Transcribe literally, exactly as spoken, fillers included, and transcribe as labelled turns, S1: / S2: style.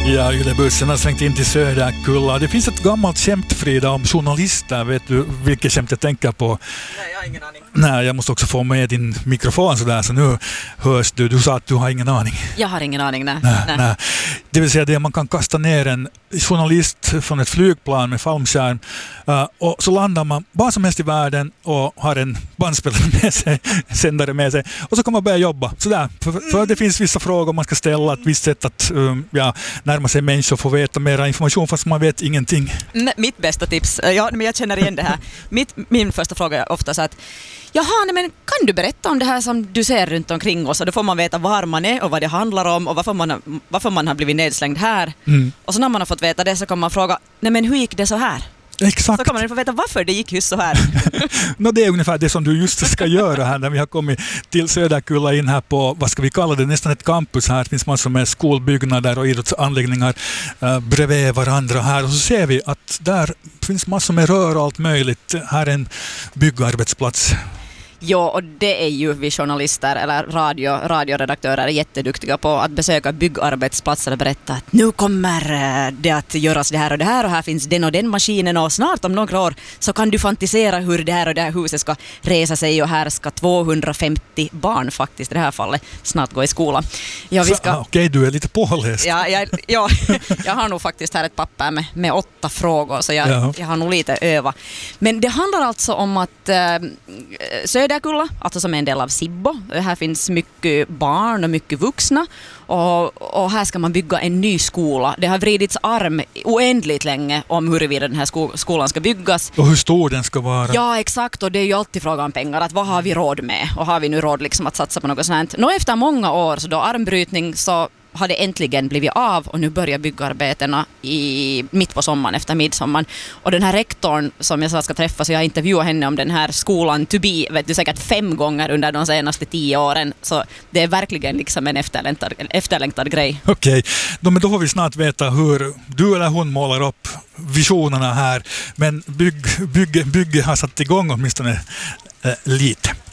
S1: Ja, Yle-bussen har svängt in till Söderkulla. Det finns ett gammalt skämt, Frida, om journalister. Vet du vilket skämt jag tänker på?
S2: Nej, jag har ingen aning.
S1: Nej, jag måste också få med din mikrofon sådär, så nu hörs du. Du sa att du har ingen aning.
S2: Jag har ingen aning, nej.
S1: Nej,
S2: nej.
S1: nej. Det vill säga det man kan kasta ner en journalist från ett flygplan med fallskärm uh, och så landar man bara som helst i världen och har en bandspelare med sig, sändare med sig, och så kan man börja jobba sådär, för, för det finns vissa frågor man ska ställa, ett visst sätt att um, ja, närma sig människor, få veta mera information fast man vet ingenting.
S2: M- mitt bästa tips, ja, men jag känner igen det här. Mitt, min första fråga är ofta så att jaha, nej, men kan du berätta om det här som du ser runt omkring oss? Och då får man veta var man är och vad det handlar om och varför man, varför man har blivit nedslängd här. Mm. Och så när man har fått veta det så kan man fråga, nej men hur gick det så här?
S1: Exakt.
S2: Så kan man få veta varför det gick just så här.
S1: no, det är ungefär det som du just ska göra här när vi har kommit till Söderkulla in här på, vad ska vi kalla det, nästan ett campus här. Det finns massor med skolbyggnader och idrottsanläggningar uh, bredvid varandra här. Och så ser vi att där finns massor med rör och allt möjligt. Här är en byggarbetsplats.
S2: Ja, och det är ju vi journalister eller radio, radioredaktörer jätteduktiga på att besöka byggarbetsplatser och berätta att nu kommer det att göras det här och det här och här finns den och den maskinen och snart om några år så kan du fantisera hur det här och det här huset ska resa sig och här ska tvåhundrafemtio barn faktiskt i det här fallet snart gå i skolan. Ja, vi ska...
S1: Okej, okay, du är lite påläst.
S2: Ja, jag, ja, jag har nog faktiskt här ett papper med, med åtta frågor så jag,
S1: ja.
S2: jag har nog lite öva. Men det handlar alltså om att äh, Söderkulla, alltså som är en del av Sibbo. Här finns mycket barn och mycket vuxna och, och här ska man bygga en ny skola. Det har vridits arm oändligt länge om huruvida den här sko- skolan ska byggas.
S1: Och hur stor den ska vara.
S2: Ja, exakt, och det är ju alltid frågan om pengar. Att vad har vi råd med? Och har vi nu råd liksom att satsa på något sånt? Nå, efter många år så då armbrytning så har det äntligen blivit av och nu börjar byggarbetena i, mitt på sommaren efter midsommar. Och den här rektorn som jag sa ska träffa, så jag intervjuade henne om den här skolan to be, vet du, säkert fem gånger under de senaste tio åren. Så det är verkligen liksom en efterlängtad, efterlängtad grej.
S1: Okej, okay. Men då får vi snart veta hur du eller hon målar upp visionerna här. Men bygg, bygge, bygge har satt igång åtminstone äh, lite.